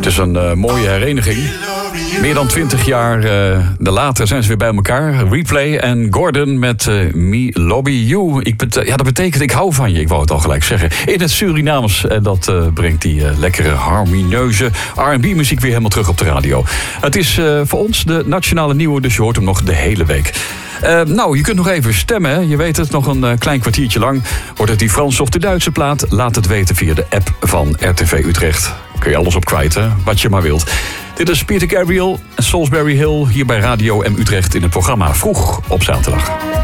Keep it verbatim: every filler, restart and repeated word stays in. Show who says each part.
Speaker 1: Het is een uh, mooie hereniging. Meer dan twintig jaar uh, later zijn ze weer bij elkaar. Replay en Gordon met uh, Me Lobby You. Ik bet- ja, dat betekent ik hou van je. Ik wou het al gelijk zeggen. In het Surinaams. En dat uh, brengt die uh, lekkere harmonieuze R en B-muziek weer helemaal terug op de radio. Het is uh, voor ons de nationale nieuwe, dus je hoort hem nog de hele week. Uh, nou, je kunt nog even stemmen. Hè? Je weet het, nog een uh, klein kwartiertje lang. Wordt het die Franse of de Duitse plaat? Laat het weten via de app van R T V Utrecht. Kun je alles op kwijt, hè? Wat je maar wilt. Dit is Peter Gabriel en Salisbury Hill hier bij Radio M Utrecht in het programma Vroeg op zaterdag.